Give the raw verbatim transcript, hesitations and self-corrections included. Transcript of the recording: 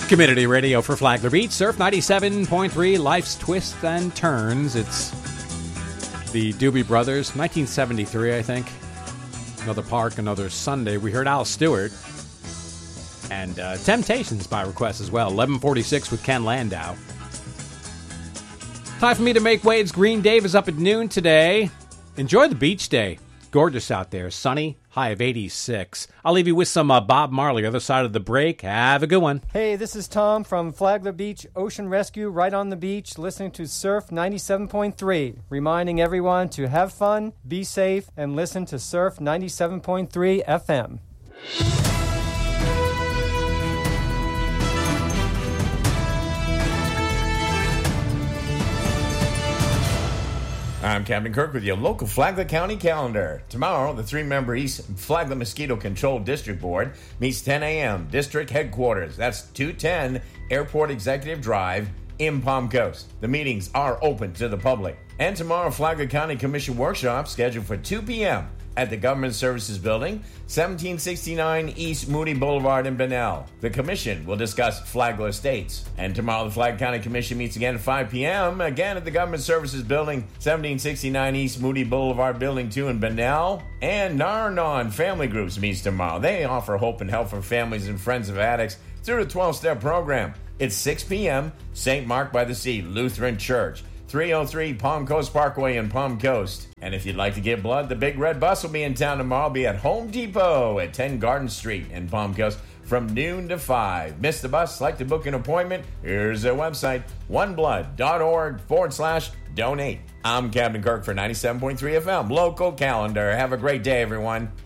Community radio for Flagler Beach, Surf ninety-seven point three, Life's Twists and Turns. It's the Doobie Brothers, nineteen seventy-three, I think. Another Park, Another Sunday. We heard Al Stewart. And uh, Temptations by request as well, eleven forty-six with Ken Landau. Time for me to make waves. Green Dave is up at noon today. Enjoy the beach day. Gorgeous out there. Sunny. High of eighty-six. I'll leave you with some uh, Bob Marley, other side of the break. Have a good one. Hey, this is Tom from Flagler Beach Ocean Rescue, right on the beach, listening to Surf ninety-seven point three, reminding everyone to have fun, be safe, and listen to Surf ninety-seven point three F M. I'm Captain Kirk with your local Flagler County calendar. Tomorrow, the three-member East Flagler Mosquito Control District Board meets ten a.m. District Headquarters. That's two ten Airport Executive Drive in Palm Coast. The meetings are open to the public. And tomorrow, Flagler County Commission workshop scheduled for two p.m. at the Government Services Building, seventeen sixty-nine East Moody Boulevard in Bunnell. The Commission will discuss Flagler Estates. And tomorrow, the Flagler County Commission meets again at five p.m., again at the Government Services Building, seventeen sixty-nine East Moody Boulevard, Building two in Bunnell. And Nar-Anon Family Groups meets tomorrow. They offer hope and help for families and friends of addicts through the twelve-step program. It's six p.m., Saint Mark by the Sea Lutheran Church, three oh three Palm Coast Parkway in Palm Coast. And if you'd like to get blood, the Big Red Bus will be in town tomorrow. I'll be at Home Depot at ten Garden Street in Palm Coast from noon to five. Miss the bus? Like to book an appointment? Here's their website, oneblood.org forward slash donate. I'm Captain Kirk for ninety-seven point three F M, local calendar. Have a great day, everyone.